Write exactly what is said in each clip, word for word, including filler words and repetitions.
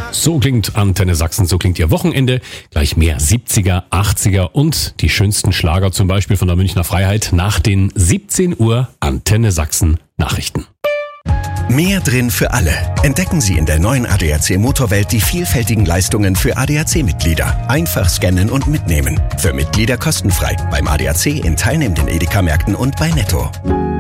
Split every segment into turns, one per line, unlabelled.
So klingt Antenne Sachsen, so klingt Ihr Wochenende. Gleich mehr siebziger, achtziger und die schönsten Schlager zum Beispiel von der Münchner Freiheit nach den siebzehn Uhr Antenne Sachsen Nachrichten.
Mehr drin für alle. Entdecken Sie in der neuen A D A C Motorwelt die vielfältigen Leistungen für A D A C-Mitglieder. Einfach scannen und mitnehmen. Für Mitglieder kostenfrei. Beim A D A C in teilnehmenden Edeka-Märkten und bei Netto.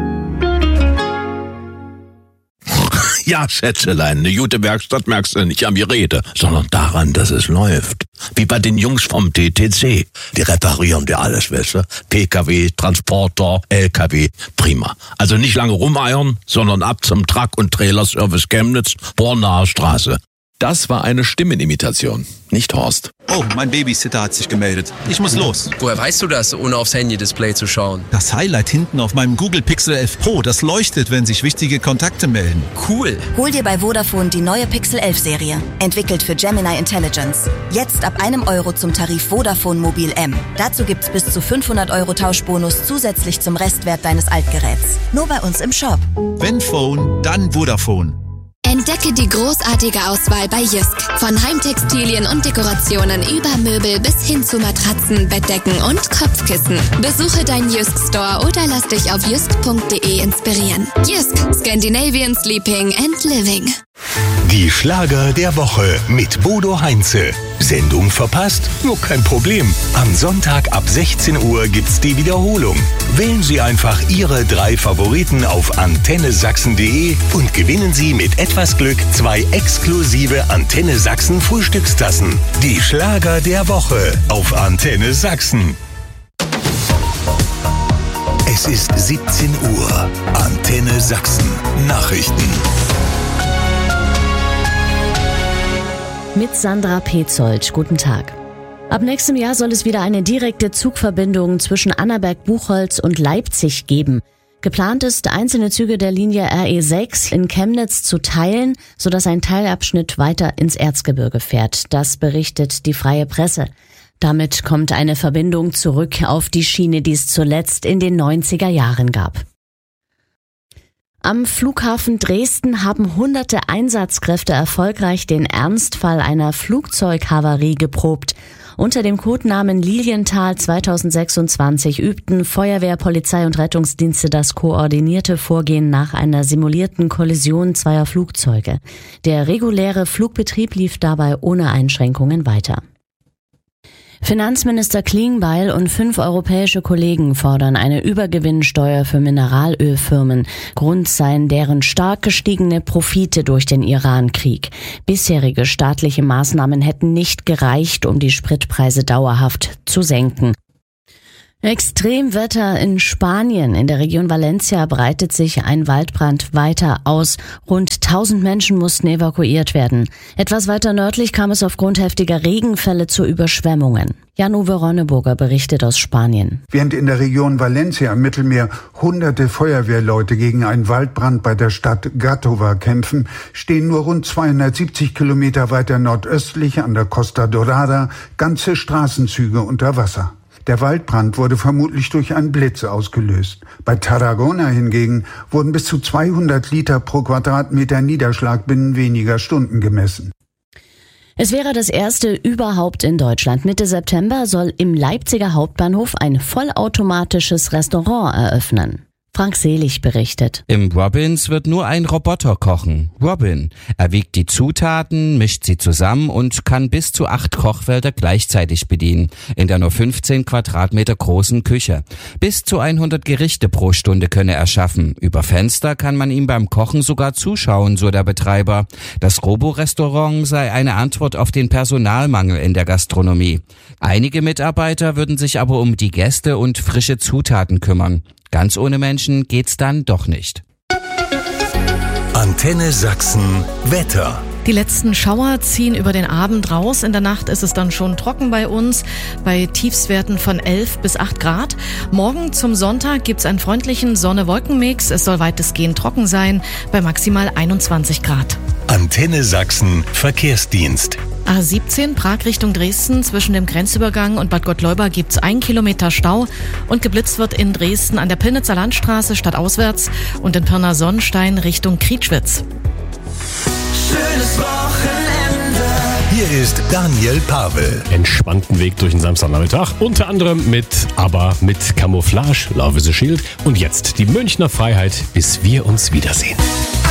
Ja, Schätzelein, eine gute Werkstatt merkst du nicht am Gerede, sondern daran, dass es läuft. Wie bei den Jungs vom T T C. Die reparieren dir alles, weißt du? P K W, Transporter, L K W, prima. Also nicht lange rumeiern, sondern ab zum Truck- und Trailerservice Chemnitz, Bornaer Straße.
Das war eine Stimmenimitation, nicht Horst.
Oh, mein Babysitter hat sich gemeldet. Ich muss los.
Woher weißt du das, ohne aufs Handy-Display zu schauen?
Das Highlight hinten auf meinem Google Pixel elf Pro, das leuchtet, wenn sich wichtige Kontakte melden.
Cool.
Hol dir bei Vodafone die neue Pixel elf Serie. Entwickelt für Gemini Intelligence. Jetzt ab einem Euro zum Tarif Vodafone Mobil M. Dazu gibt's bis zu fünfhundert Euro Tauschbonus zusätzlich zum Restwert deines Altgeräts. Nur bei uns im Shop.
Wenn Phone, dann Vodafone.
Entdecke die großartige Auswahl bei Jysk. Von Heimtextilien und Dekorationen über Möbel bis hin zu Matratzen, Bettdecken und Kopfkissen. Besuche deinen Jysk Store oder lass dich auf jysk punkt de inspirieren. Jysk, Scandinavian Sleeping and Living.
Die Schlager der Woche mit Bodo Heinze. Sendung verpasst? Nur kein Problem. Am Sonntag ab sechzehn Uhr gibt's die Wiederholung. Wählen Sie einfach Ihre drei Favoriten auf antenne sachsen punkt de und gewinnen Sie mit etwas Glück zwei exklusive Antenne Sachsen Frühstückstassen. Die Schlager der Woche auf Antenne Sachsen. Es ist siebzehn Uhr. Antenne Sachsen. Nachrichten.
Mit Sandra Petzold. Guten Tag. Ab nächstem Jahr soll es wieder eine direkte Zugverbindung zwischen Annaberg-Buchholz und Leipzig geben. Geplant ist, einzelne Züge der Linie R E sechs in Chemnitz zu teilen, sodass ein Teilabschnitt weiter ins Erzgebirge fährt. Das berichtet die Freie Presse. Damit kommt eine Verbindung zurück auf die Schiene, die es zuletzt in den neunziger Jahren gab. Am Flughafen Dresden haben hunderte Einsatzkräfte erfolgreich den Ernstfall einer Flugzeughavarie geprobt. Unter dem Codenamen Lilienthal zweitausendsechsundzwanzig übten Feuerwehr, Polizei und Rettungsdienste das koordinierte Vorgehen nach einer simulierten Kollision zweier Flugzeuge. Der reguläre Flugbetrieb lief dabei ohne Einschränkungen weiter. Finanzminister Klingbeil und fünf europäische Kollegen fordern eine Übergewinnsteuer für Mineralölfirmen. Grund seien deren stark gestiegene Profite durch den Iran-Krieg. Bisherige staatliche Maßnahmen hätten nicht gereicht, um die Spritpreise dauerhaft zu senken. Extremwetter in Spanien. In der Region Valencia breitet sich ein Waldbrand weiter aus. Rund tausend Menschen mussten evakuiert werden. Etwas weiter nördlich kam es aufgrund heftiger Regenfälle zu Überschwemmungen. Jan-Uwe Ronneburger berichtet aus Spanien.
Während in der Region Valencia am Mittelmeer hunderte Feuerwehrleute gegen einen Waldbrand bei der Stadt Gàtova kämpfen, stehen nur rund zweihundertsiebzig Kilometer weiter nordöstlich an der Costa Dorada ganze Straßenzüge unter Wasser. Der Waldbrand wurde vermutlich durch einen Blitz ausgelöst. Bei Tarragona hingegen wurden bis zu zweihundert Liter pro Quadratmeter Niederschlag binnen weniger Stunden gemessen.
Es wäre das erste überhaupt in Deutschland. Mitte September soll im Leipziger Hauptbahnhof ein vollautomatisches Restaurant eröffnen. Frank Selig berichtet.
Im Robins wird nur ein Roboter kochen. Robin. Er wiegt die Zutaten, mischt sie zusammen und kann bis zu acht Kochfelder gleichzeitig bedienen. In der nur fünfzehn Quadratmeter großen Küche. Bis zu hundert Gerichte pro Stunde könne er schaffen. Über Fenster kann man ihm beim Kochen sogar zuschauen, so der Betreiber. Das Robo-Restaurant sei eine Antwort auf den Personalmangel in der Gastronomie. Einige Mitarbeiter würden sich aber um die Gäste und frische Zutaten kümmern. Ganz ohne Menschen geht's dann doch nicht.
Antenne Sachsen Wetter.
Die letzten Schauer ziehen über den Abend raus. In der Nacht ist es dann schon trocken bei uns, bei Tiefstwerten von elf bis acht Grad. Morgen zum Sonntag gibt's einen freundlichen Sonne-Wolken-Mix. Es soll weitestgehend trocken sein, bei maximal einundzwanzig Grad.
Antenne Sachsen Verkehrsdienst.
A siebzehn Prag Richtung Dresden, zwischen dem Grenzübergang und Bad Gottleuba gibt's ein Kilometer Stau und geblitzt wird in Dresden an der Pillnitzer Landstraße stadtauswärts und in Pirna-Sonnenstein Richtung Krietschwitz.
Schönes Wochenende.
ist Daniel Pavel.
Entspannten Weg durch den Samstagnachmittag, unter anderem mit ABBA, mit Camouflage, Love is a Shield und jetzt die Münchner Freiheit, bis wir uns wiedersehen.